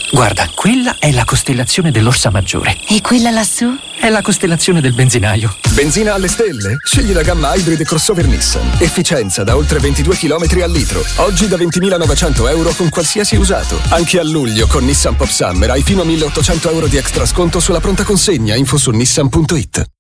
Guarda, quella è la costellazione dell'Orsa Maggiore. E quella lassù? È la costellazione del benzinaio. Benzina alle stelle? Scegli la gamma Hybrid crossover Nissan. Efficienza da oltre 22 km al litro. Oggi da 20.900 euro con qualsiasi usato. Anche a luglio con Nissan Pop Summer hai fino a 1.800 euro di extra sconto sulla pronta consegna. Info su nissan.it.